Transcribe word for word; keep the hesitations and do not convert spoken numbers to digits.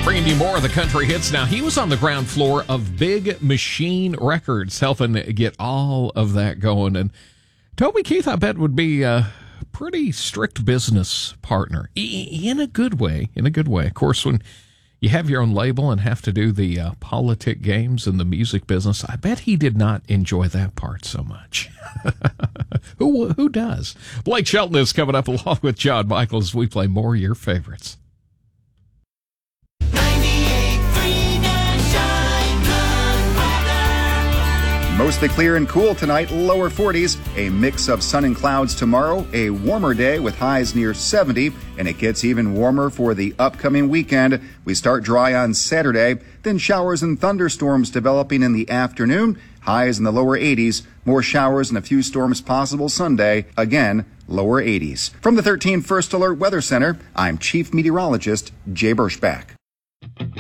Bringing you more of the country hits. Now, he was on the ground floor of Big Machine Records, helping get all of that going. And Toby Keith, I bet, would be a pretty strict business partner in a good way. In a good way. Of course, when you have your own label and have to do the uh, politic games in the music business, I bet he did not enjoy that part so much. who who does? Blake Shelton is coming up along with John Michaels as we play more of your favorites. Mostly clear and cool tonight, lower forties. A mix of sun and clouds tomorrow. A warmer day with highs near seventy. And it gets even warmer for the upcoming weekend. We start dry on Saturday. Then showers and thunderstorms developing in the afternoon. Highs in the lower eighties. More showers and a few storms possible Sunday. Again, lower eighties. From the thirteen First Alert Weather Center, I'm Chief Meteorologist Jay Berschbach.